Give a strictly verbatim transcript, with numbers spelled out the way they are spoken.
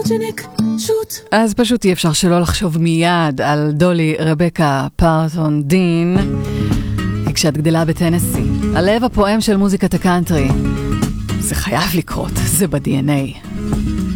אז פשוט אי אפשר שלא לחשוב מיד על דולי רבקה פרטון דין, כשאת גדלה בטנסי, הלב הפועם של מוזיקת הקאנטרי. זה חייב לקרות, זה ב-די אן איי.